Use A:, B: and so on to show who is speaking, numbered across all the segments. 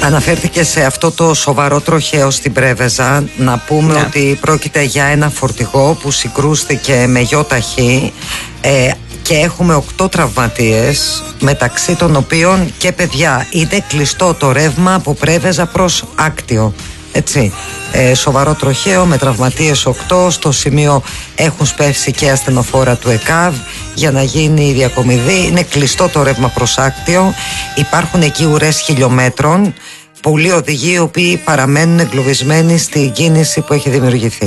A: Αναφέρθηκε σε αυτό το σοβαρό τροχαίο στην Πρέβεζα. Να πούμε ότι πρόκειται για ένα φορτηγό που συγκρούστηκε με γιοταχή και έχουμε 8 τραυματίες, μεταξύ των οποίων και παιδιά. Είναι κλειστό το ρεύμα από Πρέβεζα προς Άκτιο. Έτσι, σοβαρό τροχαίο με τραυματίες 8. Στο σημείο έχουν σπεύσει και ασθενοφόρα του ΕΚΑΒ για να γίνει η διακομιδή. Είναι κλειστό το ρεύμα προς Άκτιο. Υπάρχουν εκεί ουρές χιλιόμετρων. Πολλοί οδηγοί οι οποίοι παραμένουν εγκλωβισμένοι στην κίνηση που έχει δημιουργηθεί.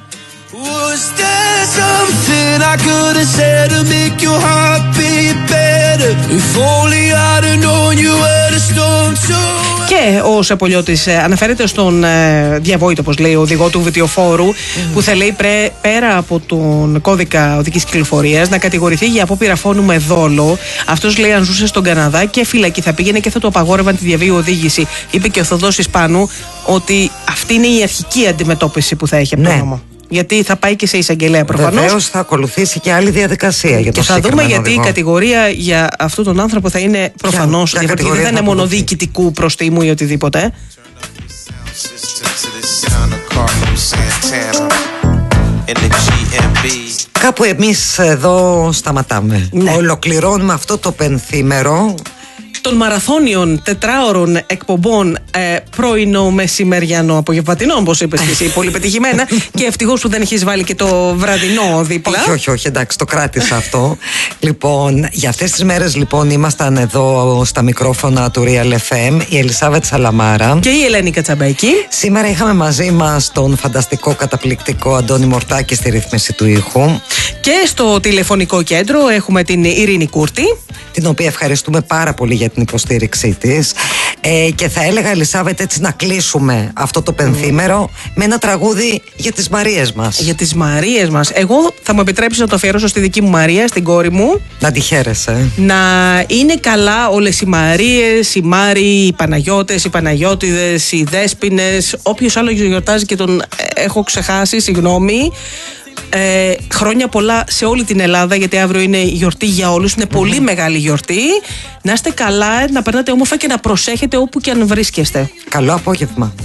B: Και ο Σεπολιώτης αναφέρεται στον διαβόητο, όπως λέει, οδηγό του βιτιοφόρου, που θα λέει πέρα από τον κώδικα οδικής κυκλοφορίας να κατηγορηθεί για απόπειρα φόνου με δόλο. Αυτός, λέει, αν ζούσε στον Καναδά και φυλακή θα πήγαινε και θα του απαγόρευαν τη διαβίου οδήγηση. Είπε και ο Θοδόσης Πάνου ότι αυτή είναι η αρχική αντιμετώπιση που θα έχει από τον νόμο. Γιατί θα πάει και σε εισαγγελέα προφανώς.
A: Βεβαίως θα ακολουθήσει και άλλη διαδικασία για το
B: και θα δούμε γιατί η κατηγορία για αυτόν τον άνθρωπο θα είναι προφανώς διαφορετική. Δεν θα είναι μόνο διοικητικού προστίμου ή οτιδήποτε.
A: Κάπου εμείς εδώ σταματάμε. Ολοκληρώνουμε αυτό το πενθήμερο
B: των μαραθώνιων τετράωρων εκπομπών πρωινό, μεσημεριανό, απογευματινό, όπως είπες και εσύ, πολύ πετυχημένα. Και ευτυχώς που δεν έχεις βάλει και το βραδινό δίπλα.
A: Όχι, εντάξει, το κράτησα αυτό. Λοιπόν, για αυτές τις μέρες λοιπόν ήμασταν εδώ στα μικρόφωνα του Real FM η Ελισάβετ Σαλαμάρα
B: και η Ελένη Κατσαμπέκη.
A: Σήμερα είχαμε μαζί μας τον φανταστικό, καταπληκτικό Αντώνη Μορτάκη στη ρύθμιση του ήχου.
B: Και στο τηλεφωνικό κέντρο έχουμε την Ειρήνη Κούρτη,
A: την οποία ευχαριστούμε πάρα πολύ για την υποστήριξή της. Και θα έλεγα, Ελισάβετ, έτσι να κλείσουμε αυτό το πενθήμερο με ένα τραγούδι για τις Μαρίες μας.
B: Για τις Μαρίες μας. Εγώ θα μου επιτρέψεις να το αφιερώσω στη δική μου Μαρία, στην κόρη μου.
A: Να τη χαίρεσαι.
B: Να είναι καλά όλες οι Μαρίες, οι Μάριοι, οι Παναγιώτες, οι Παναγιώτιδες, οι Δέσποινες, όποιος άλλο γιορτάζει και τον έχω ξεχάσει, συγγνώμη. Χρόνια πολλά σε όλη την Ελλάδα, γιατί αύριο είναι γιορτή για όλους. Είναι πολύ μεγάλη γιορτή. Να είστε καλά, να περνάτε όμορφα και να προσέχετε όπου και αν βρίσκεστε.
A: Καλό απόγευμα.